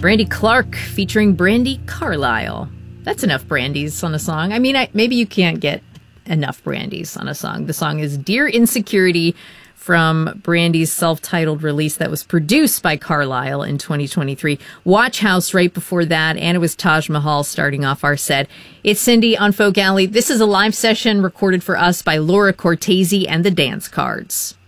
Brandy Clark featuring Brandi Carlile. That's enough Brandys on a song. I mean, maybe you can't get enough Brandys on a song. The song is Dear Insecurity from Brandy's self-titled release that was produced by Carlile in 2023. Watch House right before that, and it was Taj Mahal starting off our set. It's Cindy on Folk Alley. This is a live session recorded for us by Laura Cortese and the Dance Cards.